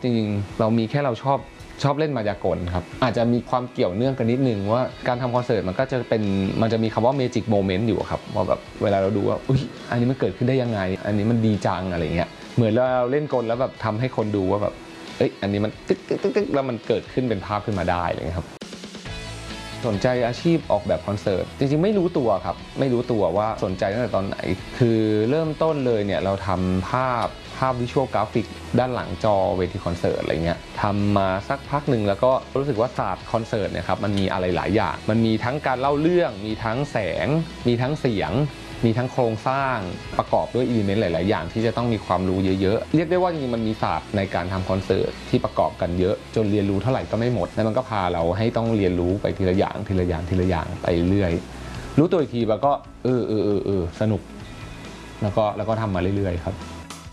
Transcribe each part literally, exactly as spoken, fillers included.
จริงๆเรามีแค่เราชอบชอบเล่นมายากลครับอาจจะมีความเกี่ยวเนื่องกันนิดนึงว่าการทำคอนเสิร์ตมันก็จะเป็นมันจะมีคำว่าเมจิกโมเมนต์อยู่ครับว่าแบบเวลาเราดูว่าอุ้ยอันนี้มันเกิดขึ้นได้ยังไงอันนี้มันดีจังอะไรเงี้ยเหมือนเราเล่นกลแล้วแบบทำให้คนดูว่าแบบเอ้ยอันนี้มันตึ๊กตึ๊กตึ๊กแล้วมันเกิดขึ้นเป็นภาพขึ้นมาได้เลยครับสนใจอาชีพออกแบบคอนเสิร์ตจริงๆไม่รู้ตัวครับไม่รู้ตัวว่าสนใจตั้งแต่ตอนไหนคือเริ่มต้นเลยเนี่ยเราทำภาพภาพวิชวลกราฟิกด้านหลังจอเวทีคอนเสิร์ตอะไรเงี้ยทำมาสักพักหนึ่งแล้วก็รู้สึกว่าศาสตร์คอนเสิร์ตเนี่ยครับมันมีอะไรหลายอย่างมันมีทั้งการเล่าเรื่องมีทั้งแสงมีทั้งเสียงมีทั้งโครงสร้างประกอบด้วยอิเลเมนต์หลายๆอย่างที่จะต้องมีความรู้เยอะๆเรียกได้ว่าจริงๆมันมีศาสตร์ในการทำคอนเสิร์ตที่ประกอบกันเยอะจนเรียนรู้เท่าไหร่ก็ไม่หมดแล้วมันก็พาเราให้ต้องเรียนรู้ไปทีละอย่างทีละอย่างทีละอย่างไปเรื่อยรู้ตัวอีกทีแล้วก็เออเออเออเออสนุกแล้วก็แล้วก็ทำมาเรื่อยๆครับ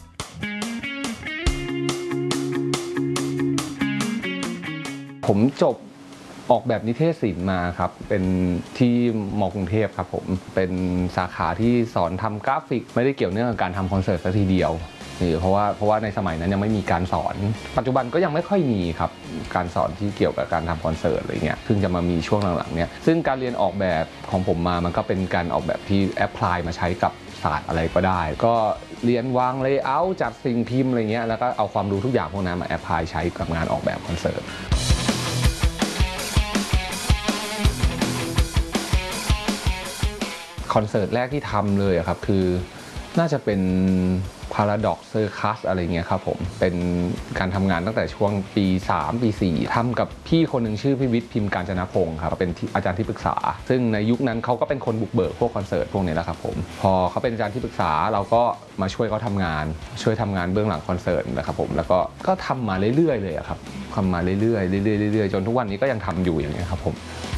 ผมจบออกแบบนิเทศศิลป์มาครับเป็นที่ม.กรุงเทพครับผมเป็นสาขาที่สอนทำกราฟิกไม่ได้เกี่ยวเนื่องกับการทำคอนเสิร์ตซะทีเดียวเพราะว่าเพราะว่าในสมัยนั้นยังไม่มีการสอนปัจจุบันก็ยังไม่ค่อยมีครับการสอนที่เกี่ยวกับการทำคอนเสิร์ตอะไรเงี้ยเพิ่งจะมามีช่วงหลังๆเนี่ยซึ่งการเรียนออกแบบของผมมามันก็เป็นการออกแบบที่แอพพลายมาใช้กับศาสตร์อะไรก็ได้ก็เรียนวางเลเยอร์จัดสิ่งพิมพ์อะไรเงี้ยแล้วก็เอาความรู้ทุกอย่างพวกนั้นมาแอพพลายใช้กับงานออกแบบคอนเสิร์ตคอนเสิร์ตแรกที่ทำเลยครับคือน่าจะเป็น Paradox Circus อะไรเงี้ยครับผมเป็นการทำงานตั้งแต่ช่วงปีสามปีสี่ทำกับพี่คนหนึ่งชื่อพี่วิทย์พิมพ์กาญจนพงศ์ครับเป็นอาจารย์ที่ปรึกษาซึ่งในยุคนั้นเขาก็เป็นคนบุกเบิกพวกคอนเสิร์ตพวกนี้แหละครับผมพอเขาเป็นอาจารย์ที่ปรึกษาเราก็มาช่วยเขาทำงานช่วยทำงานเบื้องหลังคอนเสิร์ตนะครับผมแล้วก็ก็ทำมาเรื่อยๆเลยครับทำมาเรื่อยๆเรื่อยๆเรื่อยๆจนทุกวันนี้ก็ยังทำอยู่อย่างเงี้ยครับผม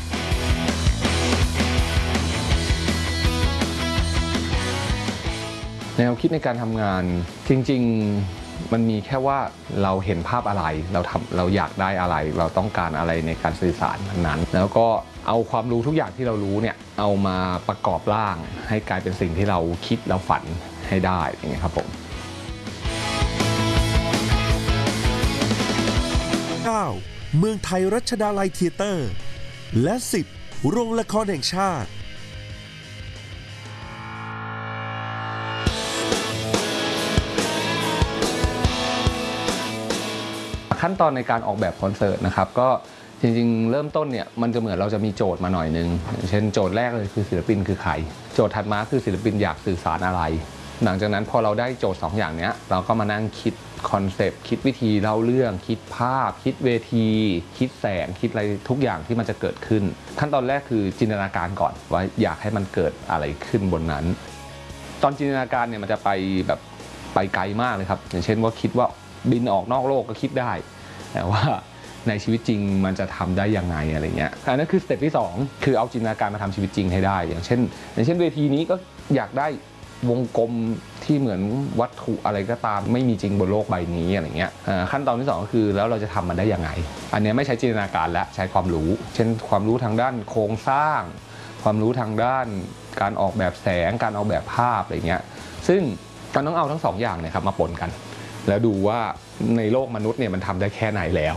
แนวคิดในการทำงานจริงๆมันมีแค่ว่าเราเห็นภาพอะไรเราทำเราอยากได้อะไรเราต้องการอะไรในการสื่อสารนั้นๆแล้วก็เอาความรู้ทุกอย่างที่เรารู้เนี่ยเอามาประกอบร่างให้กลายเป็นสิ่งที่เราคิดเราฝันให้ได้อย่างเงี้ยครับผมเก้าเมืองไทยรัชดาลัยเธียเตอร์และสิบโรงละครแห่งชาติขั้นตอนในการออกแบบคอนเสิร์ตนะครับก็จริงๆเริ่มต้นเนี่ยมันจะเหมือนเราจะมีโจทย์มาหน่อยนึงเช่นโจทย์แรกเลยคือศิลปินคือใครโจทย์ถัดมาคือศิลปินอยากสื่อสารอะไรหลังจากนั้นพอเราได้โจทย์สองอย่างนี้เราก็มานั่งคิดคอนเซปต์คิดวิธีเล่าเรื่องคิดภาพคิดเวทีคิดแสงคิดอะไรทุกอย่างที่มันจะเกิดขึ้นขั้นตอนแรกคือจินตนาการก่อนว่าอยากให้มันเกิดอะไรขึ้นบนนั้นตอนจินตนาการเนี่ยมันจะไปแบบไปไกลมากเลยครับอย่างเช่นว่าคิดว่าบินออกนอกโลกก็คิดได้แต่ว่าในชีวิตจริงมันจะทำได้ยังไงอะไรเงี้ยอันนั้นคือสเต็ปที่สองคือเอาจินตนาการมาทำชีวิตจริงให้ได้อย่างเช่นอย่างเช่นเวทีนี้ก็อยากได้วงกลมที่เหมือนวัตถุอะไรก็ตามไม่มีจริงบนโลกใบนี้อะไรเงี้ยขั้นตอนที่สองก็คือแล้วเราจะทำมันได้ยังไงอันนี้ไม่ใช้จินตนาการและใช้ความรู้เช่นความรู้ทางด้านโครงสร้างความรู้ทางด้านการออกแบบแสงการออกแบบภาพอะไรเงี้ยซึ่งการต้องเอาทั้งสองอย่างเนี่ยครับมาปนกันแล้วดูว่าในโลกมนุษย์เนี่ยมันทำได้แค่ไหนแล้ว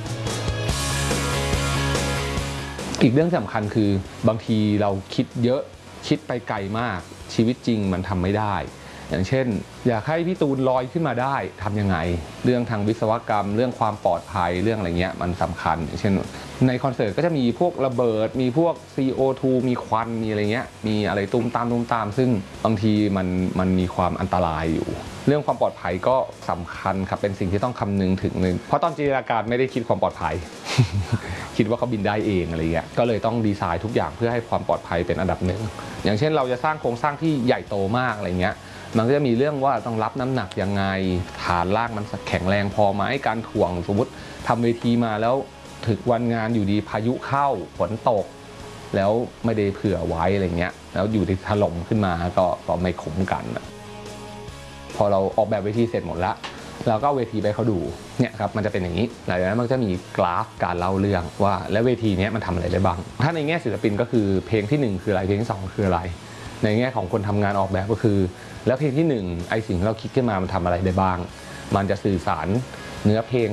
อีกเรื่องสำคัญคือบางทีเราคิดเยอะคิดไปไกลมากชีวิตจริงมันทำไม่ได้อย่างเช่นอยากให้พี่ตูนลอยขึ้นมาได้ทำยังไงเรื่องทางวิศวกรรมเรื่องความปลอดภัยเรื่องอะไรเงี้ยมันสำคัญอย่างเช่นในคอนเสิร์ตก็จะมีพวกระเบิดมีพวก ซี โอ ทู มีควันมีอะไรเงี้ยมีอะไรตุ้มตามตุ้มตามซึ่งบางทีมันมันมีความอันตรายอยู่เรื่องความปลอดภัยก็สำคัญครับเป็นสิ่งที่ต้องคำนึงถึงนึงเพราะตอนจินตนาการไม่ได้คิดความปลอดภัย คิดว่าเขาบินได้เองอะไรเงี้ยก็เลยต้องดีไซน์ทุกอย่างเพื่อให้ความปลอดภัยเป็นอันดับหนึ่งอย่างเช่นเราจะสร้างโครงสร้างที่ใหญ่โตมากอะไรเงี้ยมันก็จะมีเรื่องว่าต้องรับน้ำหนักยังไงฐานรากมันแข็งแรงพอไหมการถ่วงสมมติทำเวทีมาแล้วถึงวันงานอยู่ดีพายุเข้าฝนตกแล้วไม่ได้เผื่อไว้อะไรเงี้ยแล้วอยู่ที่ถล่มขึ้นมาก็ก็ไม่คุ้มกันพอเราออกแบบเวทีเสร็จหมดแล้วเราก็เวทีไปเขาดูเนี่ยครับมันจะเป็นอย่างนี้หลังจากนั้นมันจะมีกราฟการเล่าเรื่องว่าแล้วเวทีนี้มันทำอะไรได้บ้างถ้าในแง่ศิลปินก็คือเพลงที่หนึ่งคืออะไรเพลงที่สองคืออะไรในแง่ของคนทำงานออกแบบก็คือแล้วเพลงที่หนึ่งไอสิ่งที่เราคิดขึ้นมามันทำอะไรได้บ้างมันจะสื่อสารเนื้อเพลง